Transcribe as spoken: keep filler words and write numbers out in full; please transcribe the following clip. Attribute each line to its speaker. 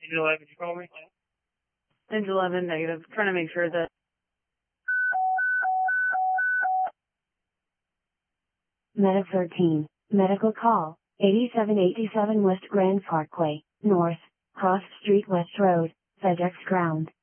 Speaker 1: Angel eleven, did you call me?
Speaker 2: Angel eleven, negative. Trying to make sure that
Speaker 3: Meta thirteen, medical call, eighty-seven eighty-seven West Grand Parkway, North, Cross Street West Road, FedEx Ground.